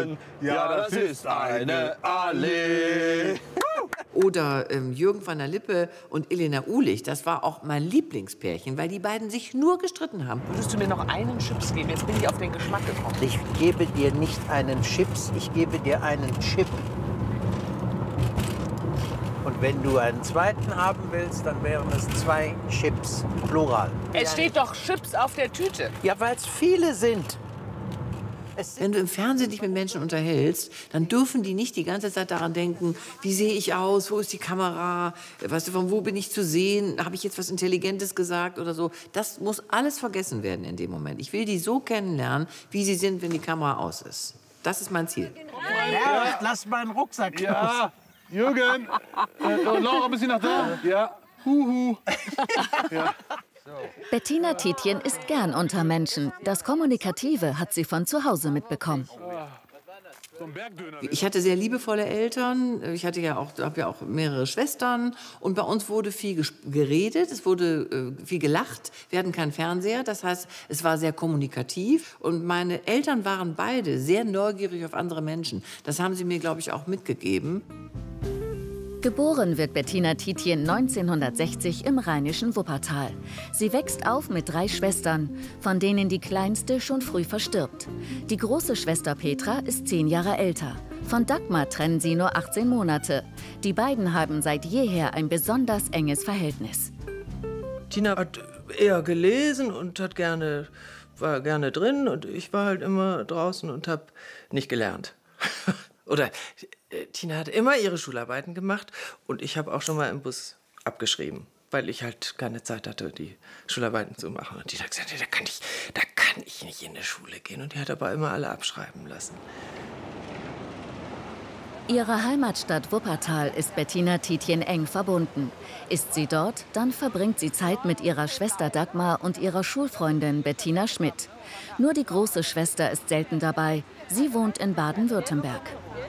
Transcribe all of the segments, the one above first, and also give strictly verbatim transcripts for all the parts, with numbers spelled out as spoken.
Garten. Ja, das ist eine Allee. Oder ähm, Jürgen van der Lippe und Elena Uhlich, das war auch mein Lieblingspärchen, weil die beiden sich nur gestritten haben. Würdest du mir noch einen Chips geben? Jetzt bin ich auf den Geschmack gekommen. Ich gebe dir nicht einen Chips, ich gebe dir einen Chip. Und wenn du einen zweiten haben willst, dann wären es zwei Chips, Plural. Es steht doch Chips auf der Tüte. Ja, weil es viele sind. Wenn du im Fernsehen dich mit Menschen unterhältst, dann dürfen die nicht die ganze Zeit daran denken, wie sehe ich aus, wo ist die Kamera, weißt du, von wo bin ich zu sehen, habe ich jetzt was Intelligentes gesagt oder so. Das muss alles vergessen werden in dem Moment. Ich will die so kennenlernen, wie sie sind, wenn die Kamera aus ist. Das ist mein Ziel. Ja, lass meinen Rucksack los. Ja, Jürgen. Äh, Laura, bist du noch da? Ja. Huhu. Ja. Bettina Tietjen ist gern unter Menschen. Das Kommunikative hat sie von zu Hause mitbekommen. Ich hatte sehr liebevolle Eltern. Ich hatte ja auch, habe ja auch mehrere Schwestern. Und bei uns wurde viel geredet, es wurde äh, viel gelacht. Wir hatten keinen Fernseher, das heißt, es war sehr kommunikativ. Und meine Eltern waren beide sehr neugierig auf andere Menschen. Das haben sie mir, glaube ich, auch mitgegeben. Geboren wird Bettina Tietjen neunzehnhundertsechzig im rheinischen Wuppertal. Sie wächst auf mit drei Schwestern, von denen die kleinste schon früh verstirbt. Die große Schwester Petra ist zehn Jahre älter. Von Dagmar trennen sie nur achtzehn Monate. Die beiden haben seit jeher ein besonders enges Verhältnis. Tina hat eher gelesen und hat gerne, war gerne drin. Und ich war halt immer draußen und habe nicht gelernt. Oder äh, Tina hat immer ihre Schularbeiten gemacht und ich habe auch schon mal im Bus abgeschrieben, weil ich halt keine Zeit hatte, die Schularbeiten zu machen. Und Tina hat gesagt, da kann ich, da kann ich nicht in die Schule gehen. Und die hat aber immer alle abschreiben lassen. Ihrer Heimatstadt Wuppertal ist Bettina Tietjen eng verbunden. Ist sie dort, dann verbringt sie Zeit mit ihrer Schwester Dagmar und ihrer Schulfreundin Bettina Schmidt. Nur die große Schwester ist selten dabei. Sie wohnt in Baden-Württemberg.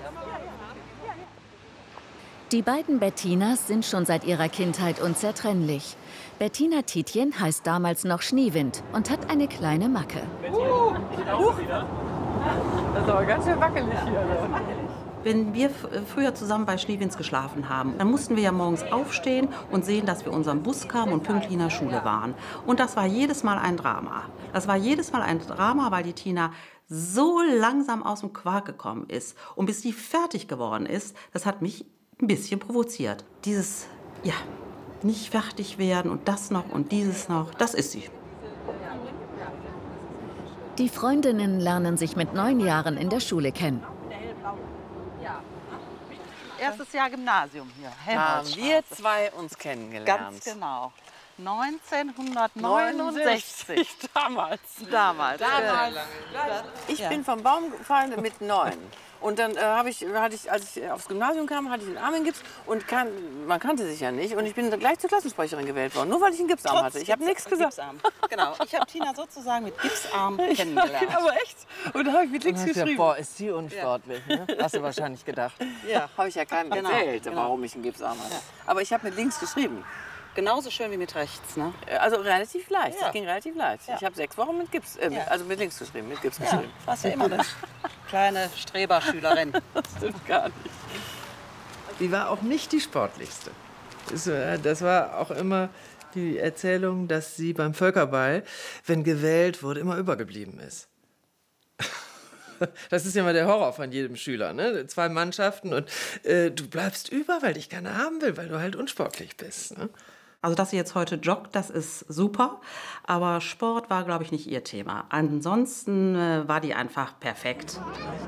Die beiden Bettinas sind schon seit ihrer Kindheit unzertrennlich. Bettina Tietjen heißt damals noch Schneewind und hat eine kleine Macke. Uh, uh. Das ist aber ganz schön wackelig hier. Wenn wir früher zusammen bei Schneewinds geschlafen haben, dann mussten wir ja morgens aufstehen und sehen, dass wir unseren Bus kamen und pünktlich in der Schule waren. Und das war jedes Mal ein Drama. Das war jedes Mal ein Drama, weil die Tina so langsam aus dem Quark gekommen ist. Und bis die fertig geworden ist, das hat mich ein bisschen provoziert. Dieses, ja, nicht fertig werden und das noch und dieses noch, das ist sie. Die Freundinnen lernen sich mit neun Jahren in der Schule kennen. Erstes Jahr Gymnasium hier. Da haben wir zwei uns kennengelernt. Ganz genau. neunzehnhundertneunundsechzig. Damals. Damals. Damals. Ich ja. bin vom Baum gefallen mit neun. Und dann äh, habe ich, hatte ich, als ich aufs Gymnasium kam, hatte ich einen Arm in Gips und kan man kannte sich ja nicht. Und ich bin gleich zur Klassensprecherin gewählt worden, nur weil ich einen Gipsarm Trotz hatte. Ich habe nichts gesagt. Gipsarm. Genau. Ich habe Tina sozusagen mit Gipsarm kennengelernt. Ja, aber echt? Und da habe ich mit links geschrieben. Ja, boah, ist sie unsportlich, ne? Hast du wahrscheinlich gedacht. Ja, habe ich ja keinem genau, erzählt, genau. warum ich einen Gipsarm hatte. Ja. Aber ich habe mit links geschrieben. Genauso schön wie mit rechts, ne? Also relativ leicht, Ja. das ging relativ leicht. Ja. Ich habe sechs Wochen mit Gips, äh, Ja. also mit links geschrieben, mit Gips Ja, geschrieben. warst ja immer eine kleine Streberschülerin. Das stimmt gar nicht. Sie war auch nicht die sportlichste. Das, äh, das war auch immer die Erzählung, dass sie beim Völkerball, wenn gewählt wurde, immer übergeblieben ist. Das ist ja mal der Horror von jedem Schüler, ne? Zwei Mannschaften und äh, du bleibst über, weil dich keiner haben will, weil du halt unsportlich bist. Ne? Also, dass sie jetzt heute joggt, das ist super. Aber Sport war, glaube ich, nicht ihr Thema. Ansonsten äh, war die einfach perfekt.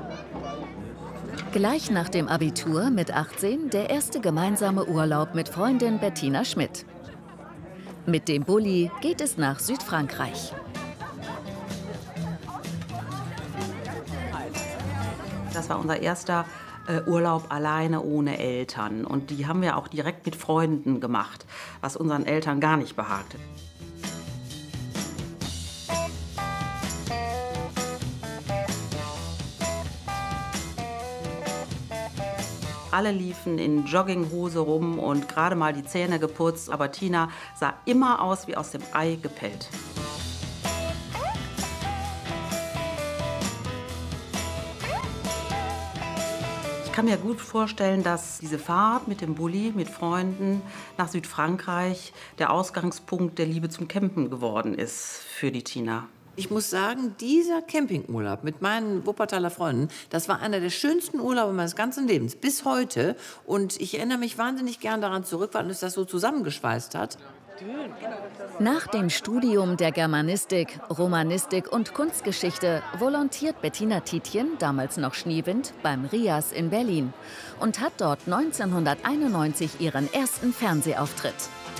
Gleich nach dem Abitur mit achtzehn der erste gemeinsame Urlaub mit Freundin Bettina Schmidt. Mit dem Bulli geht es nach Südfrankreich. Das war unser erster äh, Urlaub alleine ohne Eltern. Und die haben wir auch direkt mit Freunden gemacht, was unseren Eltern gar nicht behagte. Alle liefen in Jogginghose rum und gerade mal die Zähne geputzt. Aber Tina sah immer aus wie aus dem Ei gepellt. kann mir gut vorstellen, dass diese Fahrt mit dem Bulli, mit Freunden nach Südfrankreich der Ausgangspunkt der Liebe zum Campen geworden ist für die Tina. Ich muss sagen, dieser Campingurlaub mit meinen Wuppertaler Freunden, das war einer der schönsten Urlaube meines ganzen Lebens, bis heute. Und ich erinnere mich wahnsinnig gern daran zurück, weil uns das so zusammengeschweißt hat. Nach dem Studium der Germanistik, Romanistik und Kunstgeschichte volontiert Bettina Tietjen, damals noch Schneewind, beim Rias in Berlin und hat dort neunzehnhunderteinundneunzig ihren ersten Fernsehauftritt.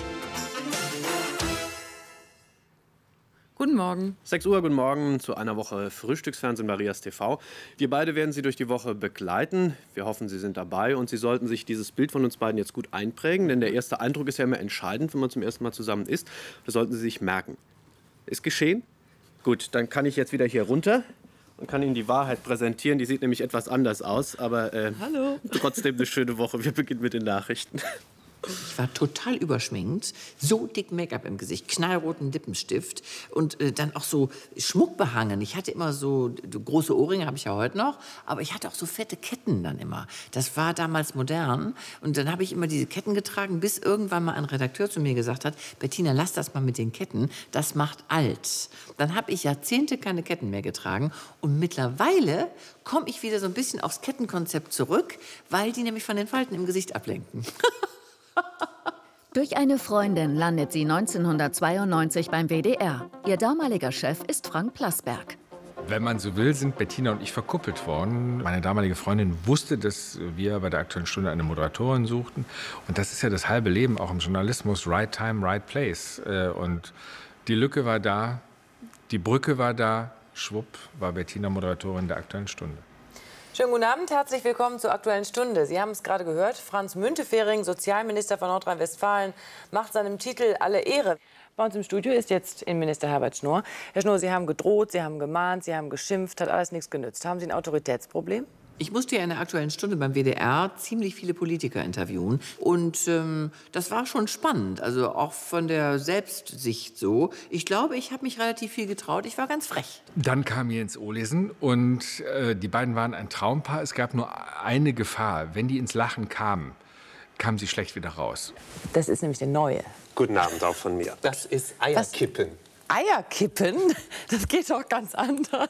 Guten Morgen. sechs Uhr, guten Morgen zu einer Woche Frühstücksfernsehen bei Rias T V. Wir beide werden Sie durch die Woche begleiten. Wir hoffen, Sie sind dabei und Sie sollten sich dieses Bild von uns beiden jetzt gut einprägen, denn der erste Eindruck ist ja immer entscheidend, wenn man zum ersten Mal zusammen ist. Das sollten Sie sich merken. Ist geschehen? Gut, dann kann ich jetzt wieder hier runter und kann Ihnen die Wahrheit präsentieren. Die sieht nämlich etwas anders aus, aber äh, Hallo. Trotzdem eine schöne Woche. Wir beginnen mit den Nachrichten. Ich war total überschminkt, so dick Make-up im Gesicht, knallroten Lippenstift und äh, dann auch so Schmuck behangen. Ich hatte immer so, so große Ohrringe, habe ich ja heute noch, aber ich hatte auch so fette Ketten dann immer. Das war damals modern und dann habe ich immer diese Ketten getragen, bis irgendwann mal ein Redakteur zu mir gesagt hat, Bettina, lass das mal mit den Ketten, das macht alt. Dann habe ich Jahrzehnte keine Ketten mehr getragen und mittlerweile komme ich wieder so ein bisschen aufs Kettenkonzept zurück, weil die nämlich von den Falten im Gesicht ablenken. Durch eine Freundin landet sie neunzehnhundertzweiundneunzig beim W D R. Ihr damaliger Chef ist Frank Plasberg. Wenn man so will, sind Bettina und ich verkuppelt worden. Meine damalige Freundin wusste, dass wir bei der Aktuellen Stunde eine Moderatorin suchten. Und das ist ja das halbe Leben auch im Journalismus. Right time, right place. Und die Lücke war da, die Brücke war da. Schwupp war Bettina Moderatorin der Aktuellen Stunde. Schönen guten Abend, herzlich willkommen zur Aktuellen Stunde. Sie haben es gerade gehört, Franz Müntefering, Sozialminister von Nordrhein-Westfalen, macht seinem Titel alle Ehre. Bei uns im Studio ist jetzt Innenminister Herbert Schnorr. Herr Schnorr, Sie haben gedroht, Sie haben gemahnt, Sie haben geschimpft, hat alles nichts genützt. Haben Sie ein Autoritätsproblem? Ich musste ja in der Aktuellen Stunde beim W D R ziemlich viele Politiker interviewen. Und ähm, das war schon spannend, also auch von der Selbstsicht so. Ich glaube, ich habe mich relativ viel getraut. Ich war ganz frech. Dann kam Jens Olesen und äh, die beiden waren ein Traumpaar. Es gab nur eine Gefahr. Wenn die ins Lachen kamen, kamen sie schlecht wieder raus. Das ist nämlich der Neue. Guten Abend auch von mir. Das ist Eierkippen. Was? Eierkippen? Das geht doch ganz anders.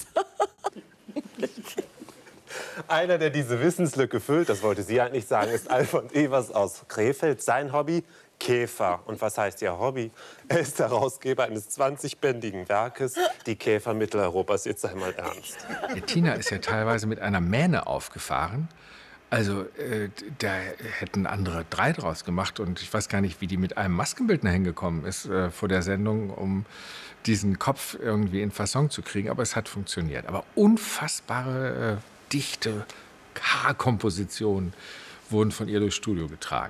Einer, der diese Wissenslücke füllt, das wollte sie eigentlich sagen, ist Alfons Evers aus Krefeld. Sein Hobby? Käfer. Und was heißt Ihr Hobby? Er ist Herausgeber eines zwanzigbändigen Werkes, Die Käfer Mitteleuropas. Jetzt sei mal ernst. Bettina ist ja teilweise mit einer Mähne aufgefahren. Also, äh, da hätten andere drei draus gemacht. Und ich weiß gar nicht, wie die mit einem Maskenbildner hingekommen ist äh, vor der Sendung, um diesen Kopf irgendwie in Fasson zu kriegen. Aber es hat funktioniert. Aber unfassbare, äh, dichte Haarkompositionen wurden von ihr durchs Studio getragen.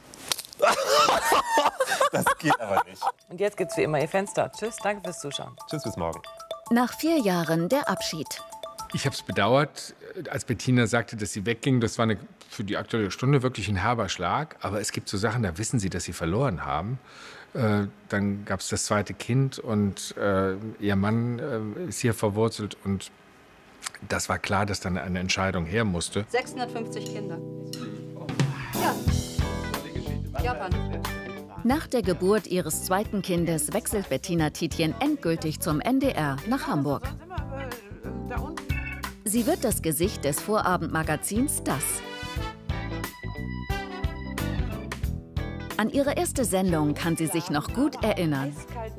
Das geht aber nicht. Und jetzt gibt's wie immer Ihr Fenster. Tschüss, danke fürs Zuschauen. Tschüss, bis morgen. Nach vier Jahren der Abschied. Ich habe es bedauert, als Bettina sagte, dass sie wegging. Das war eine, für die Aktuelle Stunde wirklich ein herber Schlag. Aber es gibt so Sachen, da wissen sie, dass sie verloren haben. Äh, dann gab es das zweite Kind und äh, ihr Mann äh, ist hier verwurzelt. Und das war klar, dass dann eine Entscheidung her musste. sechshundertfünfzig Kinder. Ja. Japan. Nach der Geburt ihres zweiten Kindes wechselt Bettina Tietjen endgültig zum N D R nach Hamburg. Sie wird das Gesicht des Vorabendmagazins Das. An ihre erste Sendung kann sie sich noch gut erinnern.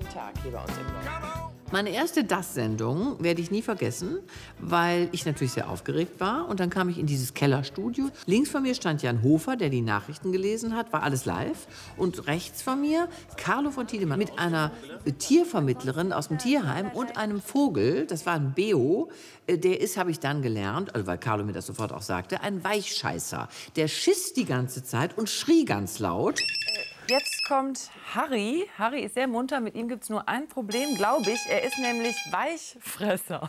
Meine erste Das-Sendung werde ich nie vergessen, weil ich natürlich sehr aufgeregt war. Und dann kam ich in dieses Kellerstudio. Links von mir stand Jan Hofer, der die Nachrichten gelesen hat, war alles live. Und rechts von mir Carlo von Tiedemann mit einer Tiervermittlerin aus dem Tierheim und einem Vogel, das war ein Beo. Der ist, habe ich dann gelernt, also weil Carlo mir das sofort auch sagte, ein Weichscheißer. Der schiss die ganze Zeit und schrie ganz laut. Jetzt kommt Harry. Harry ist sehr munter. Mit ihm gibt es nur ein Problem, glaube ich. Er ist nämlich Weichfresser.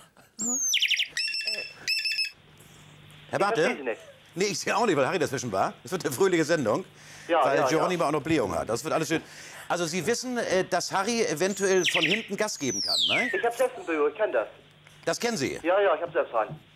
Herr Bartel? Nee, ich sehe auch nicht, weil Harry dazwischen war. Das wird eine fröhliche Sendung, ja, weil ja, Geronimo ja. auch noch Blähung hat. Das wird alles schön. Also Sie wissen, dass Harry eventuell von hinten Gas geben kann, ne? Ich habe selbst ein Büro, ich kenne das. Das kennen Sie? Ja, ja, ich habe selbst rein.